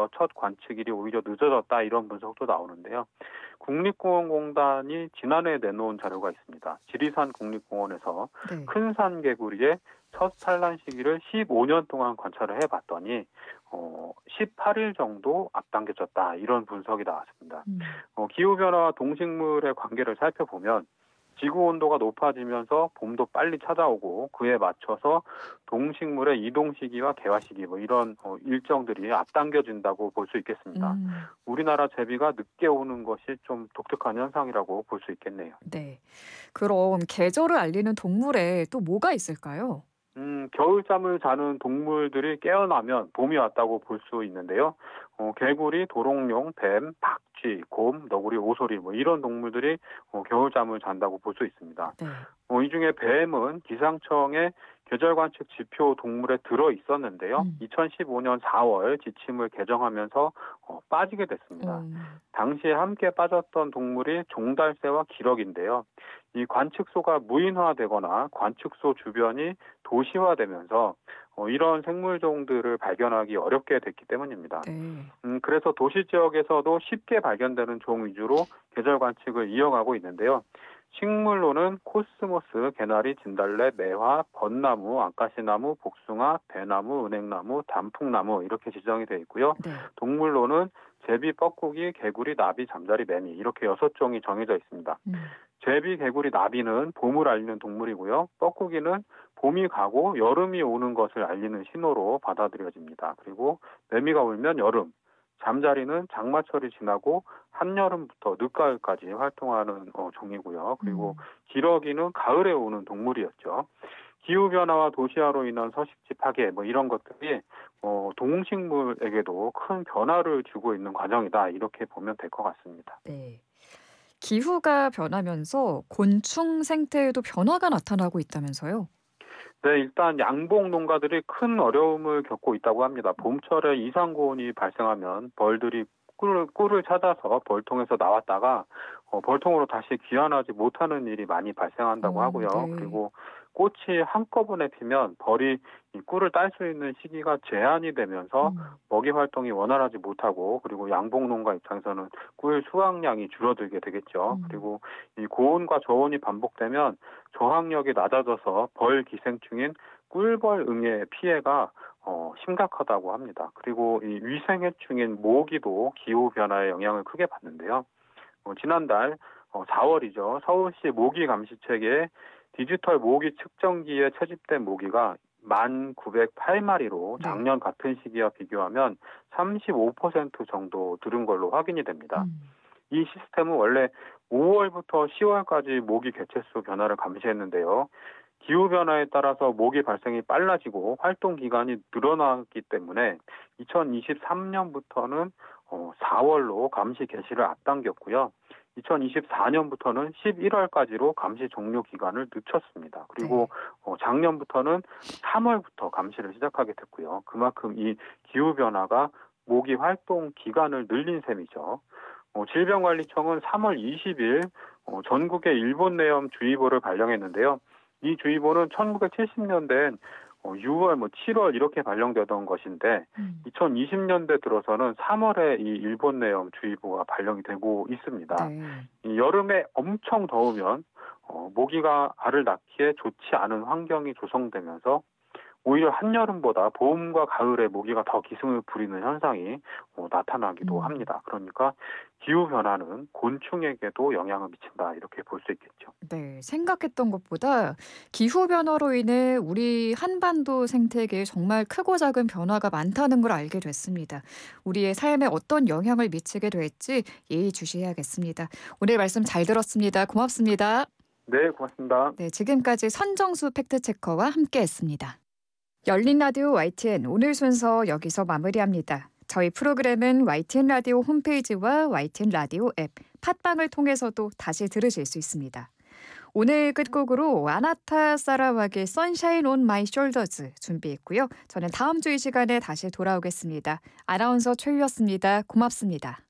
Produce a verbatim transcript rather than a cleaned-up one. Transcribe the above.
되면서 첫 관측일이 오히려 늦어졌다 이런 분석도 나오는데요. 국립공원공단이 지난해에 내놓은 자료가 있습니다. 지리산 국립공원에서 네. 큰 산개구리의 첫 산란 시기를 십오 년 동안 관찰을 해봤더니 어, 십팔 일 정도 앞당겨졌다 이런 분석이 나왔습니다. 음. 어, 기후변화와 동식물의 관계를 살펴보면 지구 온도가 높아지면서 봄도 빨리 찾아오고 그에 맞춰서 동식물의 이동 시기와 개화 시기 뭐 이런 어, 일정들이 앞당겨진다고 볼 수 있겠습니다. 음. 우리나라 제비가 늦게 오는 것이 좀 독특한 현상이라고 볼 수 있겠네요. 네. 그럼 계절을 알리는 동물에 또 뭐가 있을까요? 음, 겨울잠을 자는 동물들이 깨어나면 봄이 왔다고 볼 수 있는데요. 어, 개구리, 도롱뇽, 뱀, 박쥐, 곰, 너구리, 오소리 뭐 이런 동물들이 어, 겨울잠을 잔다고 볼 수 있습니다. 네. 어, 이 중에 뱀은 기상청의 계절 관측 지표 동물에 들어 있었는데요. 음. 이천십오 년 사월 지침을 개정하면서 어, 빠지게 됐습니다. 어. 당시에 함께 빠졌던 동물이 종달새와 기러기인데요. 이 관측소가 무인화되거나 관측소 주변이 도시화되면서 어, 이런 생물종들을 발견하기 어렵게 됐기 때문입니다. 네. 음, 그래서 도시 지역에서도 쉽게 발견되는 종 위주로 계절 관측을 이어가고 있는데요. 식물로는 코스모스, 개나리, 진달래, 매화, 벚나무, 암카시나무, 복숭아, 배나무, 은행나무, 단풍나무 이렇게 지정이 되어 있고요. 네. 동물로는 제비, 뻐꾸기, 개구리, 나비, 잠자리, 매미 이렇게 여섯 종이 정해져 있습니다. 음. 제비, 개구리, 나비는 봄을 알리는 동물이고요. 뻐꾸기는 봄이 가고 여름이 오는 것을 알리는 신호로 받아들여집니다. 그리고 매미가 울면 여름, 잠자리는 장마철이 지나고 한여름부터 늦가을까지 활동하는 어, 종이고요. 그리고 음. 기러기는 가을에 오는 동물이었죠. 기후변화와 도시화로 인한 서식지 파괴 뭐 이런 것들이 어, 동식물에게도 큰 변화를 주고 있는 과정이다 이렇게 보면 될 것 같습니다. 네. 기후가 변하면서 곤충 생태에도 변화가 나타나고 있다면서요? 네, 일단 양봉 농가들이 큰 어려움을 겪고 있다고 합니다. 봄철에 이상 고온이 발생하면 벌들이 꿀을, 꿀을 찾아서 벌통에서 나왔다가 어, 벌통으로 다시 귀환하지 못하는 일이 많이 발생한다고 어 하고요. 네. 그리고 꽃이 한꺼번에 피면 벌이 이 꿀을 딸 수 있는 시기가 제한이 되면서 음. 먹이 활동이 원활하지 못하고 그리고 양봉 농가 입장에서는 꿀 수확량이 줄어들게 되겠죠. 음. 그리고 이 고온과 저온이 반복되면 저항력이 낮아져서 벌 기생충인 꿀벌응의 피해가 어, 심각하다고 합니다. 그리고 이 위생해충인 모기도 기후 변화에 영향을 크게 받는데요. 어, 지난달 어, 사월이죠. 서울시 모기 감시체계에 디지털 모기 측정기에 채집된 모기가 만 구백팔 마리로 네. 작년 같은 시기와 비교하면 삼십오 퍼센트 정도 늘은 걸로 확인이 됩니다. 음. 이 시스템은 원래 오월부터 시월까지 모기 개체수 변화를 감시했는데요. 기후변화에 따라서 모기 발생이 빨라지고 활동 기간이 늘어나기 때문에 이천이십삼 년부터는 어, 사월로 감시 개시를 앞당겼고요. 이천이십사 년부터는 십일 월까지로 감시 종료 기간을 늦췄습니다. 그리고 네. 어, 작년부터는 삼 월부터 감시를 시작하게 됐고요. 그만큼 이 기후변화가 모기 활동 기간을 늘린 셈이죠. 어, 질병관리청은 삼월 이십일 어, 전국에 일본내염 주의보를 발령했는데요. 이 주의보는 천구백칠십 년대엔 어, 유월, 뭐 칠월 이렇게 발령되던 것인데 음. 이천이십 년대 들어서는 삼월에 이 일본내염 주의보가 발령이 되고 있습니다. 네. 이 여름에 엄청 더우면 어, 모기가 알을 낳기에 좋지 않은 환경이 조성되면서 오히려 한여름보다 봄과 가을에 모기가 더 기승을 부리는 현상이 어, 나타나기도 음. 합니다. 그러니까 기후변화는 곤충에게도 영향을 미친다 이렇게 볼 수 있겠죠. 네. 생각했던 것보다 기후 변화로 인해 우리 한반도 생태계에 정말 크고 작은 변화가 많다는 걸 알게 됐습니다. 우리의 삶에 어떤 영향을 미치게 될지 예의주시해야겠습니다. 오늘 말씀 잘 들었습니다. 고맙습니다. 네, 고맙습니다. 네, 지금까지 선정수 팩트체커와 함께했습니다. 열린 라디오 와이티엔 오늘 순서 여기서 마무리합니다. 저희 프로그램은 와이티엔 라디오 홈페이지와 와이티엔 라디오 앱, 팟빵을 통해서도 다시 들으실 수 있습니다. 오늘 끝곡으로 아나타 사라왁의 Sunshine on My Shoulders 준비했고요. 저는 다음 주 이 시간에 다시 돌아오겠습니다. 아나운서 최유였습니다. 고맙습니다.